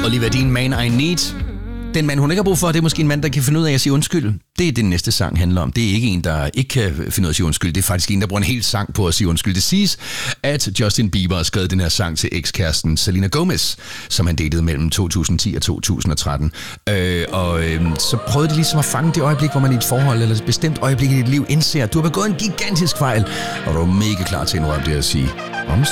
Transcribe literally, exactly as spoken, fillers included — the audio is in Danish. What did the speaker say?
Olivia Dean, Man I Need. Den mand, hun ikke har brug for, det er måske en mand, der kan finde ud af at sige undskyld. Det er det, næste sang handler om. Det er ikke en, der ikke kan finde ud af at sige undskyld. Det er faktisk en, der bruger en hel sang på at sige undskyld. Det siges, at Justin Bieber har skrevet den her sang til ekskæresten Selena Gomez, som han datede mellem to tusind og ti og to tusind og tretten. Øh, og øh, så prøvede de ligesom at fange det øjeblik, hvor man i et forhold eller et bestemt øjeblik i dit liv indser, at du har begået en gigantisk fejl, og du er mega klar til at indrømme det at sige, I'm